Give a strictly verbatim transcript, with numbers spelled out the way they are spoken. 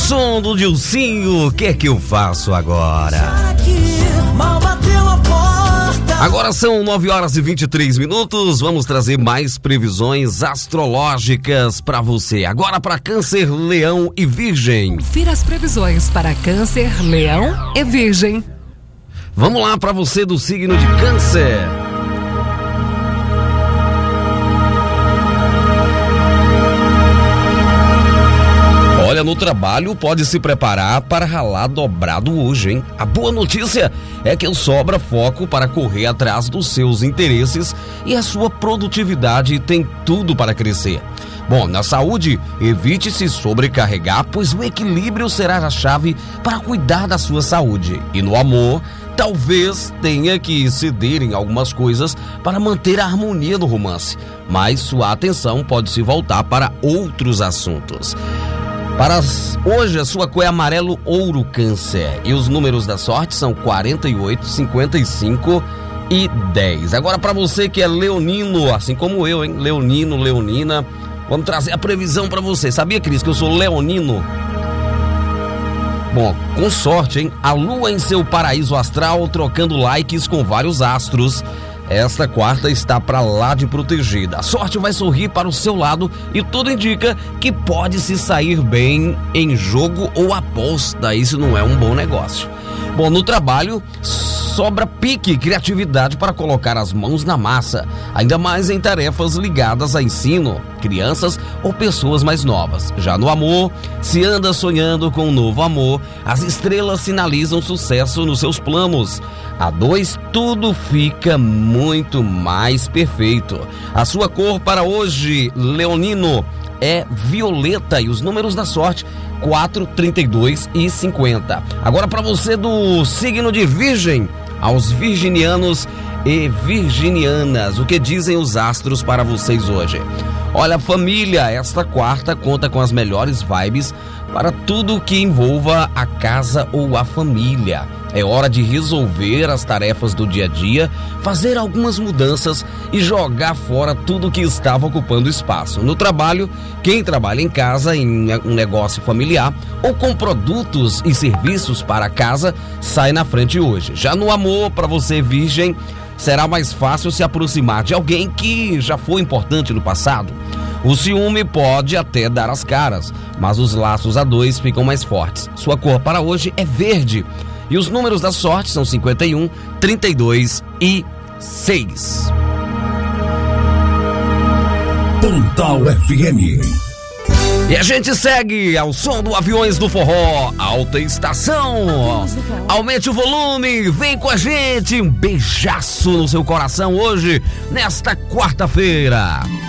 som do Dilcinho, o que é que eu faço agora? Agora são nove horas e vinte e três minutos, vamos trazer mais previsões astrológicas para você. Agora para Câncer, Leão e Virgem. Confira as previsões para Câncer, Leão e Virgem. Vamos lá para você do signo de Câncer. Olha, no trabalho pode se preparar para ralar dobrado hoje, hein? A boa notícia é que sobra foco para correr atrás dos seus interesses e a sua produtividade tem tudo para crescer. Bom, na saúde, evite se sobrecarregar, pois o equilíbrio será a chave para cuidar da sua saúde. E no amor, talvez tenha que ceder em algumas coisas para manter a harmonia do romance, mas sua atenção pode se voltar para outros assuntos. Para hoje, a sua cor é amarelo ouro, Câncer. E os números da sorte são quarenta e oito, cinquenta e cinco e dez. Agora, para você que é leonino, assim como eu, hein? Leonino, leonina, vamos trazer a previsão para você. Sabia, Cris, que eu sou leonino? Bom, com sorte, hein? A lua em seu paraíso astral, trocando likes com vários astros. Esta quarta está para lá de protegida. A sorte vai sorrir para o seu lado e tudo indica que pode se sair bem em jogo ou aposta. Isso não é um bom negócio. Bom, no trabalho sobra pique e criatividade para colocar as mãos na massa, ainda mais em tarefas ligadas a ensino, crianças ou pessoas mais novas. Já no amor, se anda sonhando com um novo amor, as estrelas sinalizam sucesso nos seus planos. A dois, tudo fica muito mais perfeito. A sua cor para hoje, leonino, é violeta e os números da sorte quatro, trinta e dois e cinquenta. Agora para você do signo de Virgem, aos virginianos e virginianas, o que dizem os astros para vocês hoje? Olha, família, esta quarta conta com as melhores vibes para tudo que envolva a casa ou a família. É hora de resolver as tarefas do dia a dia, fazer algumas mudanças e jogar fora tudo que estava ocupando espaço. No trabalho, quem trabalha em casa, em um negócio familiar ou com produtos e serviços para casa, sai na frente hoje. Já no amor, para você, Virgem, será mais fácil se aproximar de alguém que já foi importante no passado. O ciúme pode até dar as caras, mas os laços a dois ficam mais fortes. Sua cor para hoje é verde. E os números da sorte são cinquenta e um, trinta e dois e seis. Pontal F M. E a gente segue ao som do Aviões do Forró, alta estação. Aumente o volume, vem com a gente. Um beijaço no seu coração hoje, nesta quarta-feira.